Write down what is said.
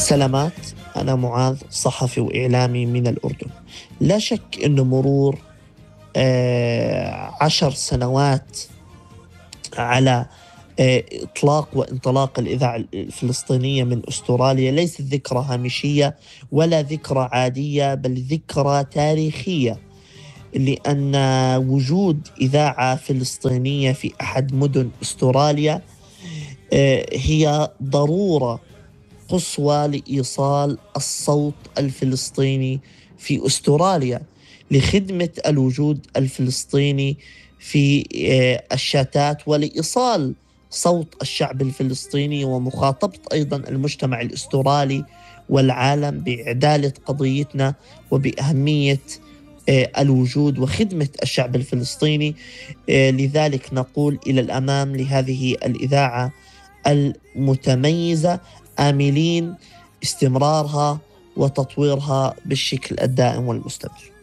سلامات. أنا معاذ، صحفي وإعلامي من الأردن. لا شك أن مرور 10 سنوات على إطلاق وانطلاق الإذاعة الفلسطينية من أستراليا ليست ذكرى هامشية ولا ذكرى عادية، بل ذكرى تاريخية، لأن وجود إذاعة فلسطينية في أحد مدن أستراليا هي ضرورة قصوى لإيصال الصوت الفلسطيني في أستراليا، لخدمة الوجود الفلسطيني في الشتات، ولإيصال صوت الشعب الفلسطيني ومخاطبة أيضا المجتمع الأسترالي والعالم بعدالة قضيتنا وبأهمية الوجود وخدمة الشعب الفلسطيني. لذلك نقول إلى الأمام لهذه الإذاعة المتميزة، آملين استمرارها وتطويرها بالشكل الدائم والمستمر.